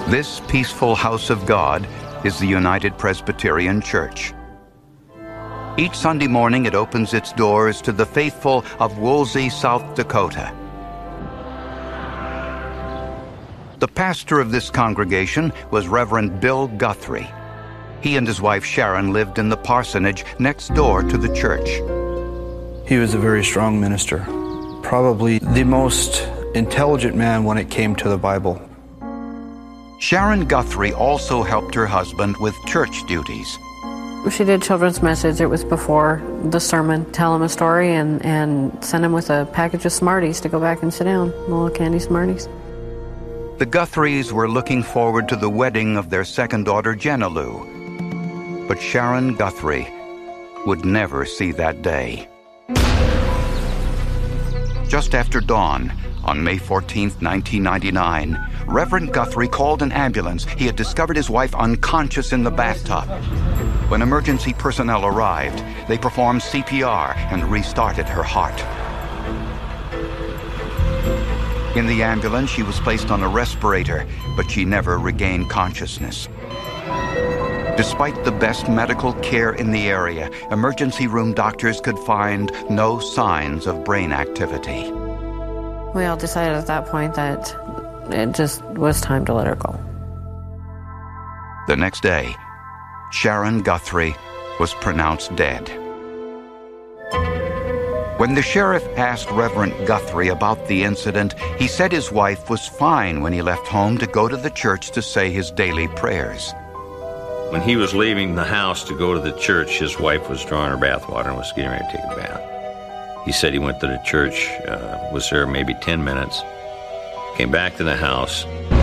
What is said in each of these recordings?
This peaceful house of God is the United Presbyterian Church. Each Sunday morning it opens its doors to the faithful of Woolsey, South Dakota. The pastor of this congregation was Reverend Bill Guthrie. He and his wife Sharon lived in the parsonage next door to the church. He was a very strong minister, probably the most intelligent man when it came to the Bible. Sharon Guthrie also helped her husband with church duties. She did children's message. It was before the sermon. Tell him a story and send him with a package of Smarties to go back and sit down, little candy Smarties. The Guthries were looking forward to the wedding of their second daughter, Jenna Lou. But Sharon Guthrie would never see that day. Just after dawn, on May 14, 1999, Reverend Guthrie called an ambulance. He had discovered his wife unconscious in the bathtub. When emergency personnel arrived, they performed CPR and restarted her heart. In the ambulance, she was placed on a respirator, but she never regained consciousness. Despite the best medical care in the area, emergency room doctors could find no signs of brain activity. We all decided at that point that it just was time to let her go. The next day, Sharon Guthrie was pronounced dead. When the sheriff asked Reverend Guthrie about the incident, he said his wife was fine when he left home to go to the church to say his daily prayers. When he was leaving the house to go to the church, his wife was drawing her bathwater and was getting ready to take a bath. He said he went to the church, was there maybe 10 minutes, came back to the house.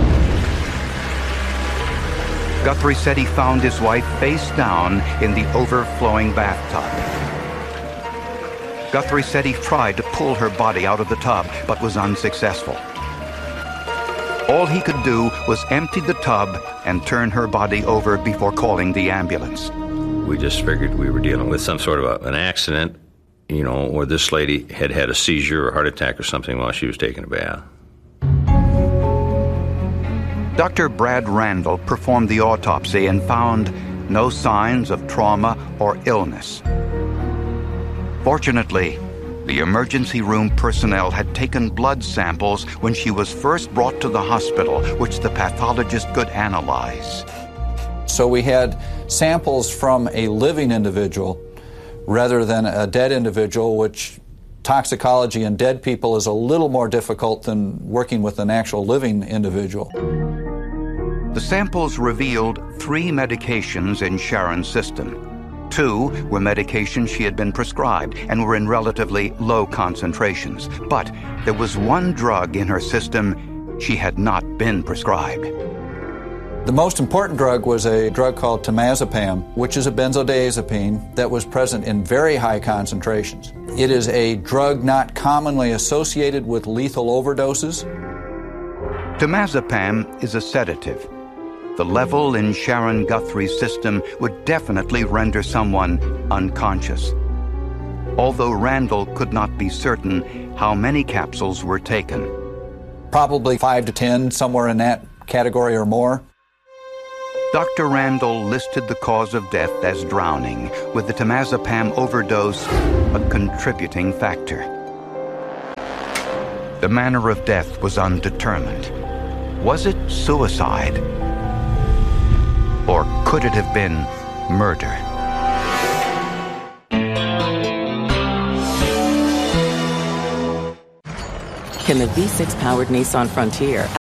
Guthrie said he found his wife face down in the overflowing bathtub. Guthrie said he tried to pull her body out of the tub, but was unsuccessful. All he could do was empty the tub and turn her body over before calling the ambulance. We just figured we were dealing with some sort of an accident, or this lady had had a seizure or heart attack or something while she was taking a bath. Dr. Brad Randall performed the autopsy and found no signs of trauma or illness. Fortunately, the emergency room personnel had taken blood samples when she was first brought to the hospital, which the pathologist could analyze. So we had samples from a living individual rather than a dead individual, which toxicology in dead people is a little more difficult than working with an actual living individual. The samples revealed 3 medications in Sharon's system. 2 were medications she had been prescribed and were in relatively low concentrations. But there was 1 drug in her system she had not been prescribed. The most important drug was a drug called temazepam, which is a benzodiazepine that was present in very high concentrations. It is a drug not commonly associated with lethal overdoses. Temazepam is a sedative. The level in Sharon Guthrie's system would definitely render someone unconscious. Although Randall could not be certain how many capsules were taken. Probably 5 to 10, somewhere in that category or more. Dr. Randall listed the cause of death as drowning, with the temazepam overdose a contributing factor. The manner of death was undetermined. Was it suicide? Or could it have been murder? In the V6-powered Nissan Frontier,